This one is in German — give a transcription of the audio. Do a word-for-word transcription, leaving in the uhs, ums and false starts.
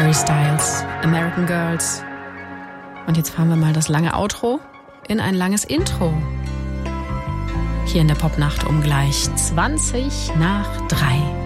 Harry Styles, American Girls. Und jetzt fahren wir mal das lange Outro in ein langes Intro. Hier in der Popnacht um gleich zwanzig nach drei.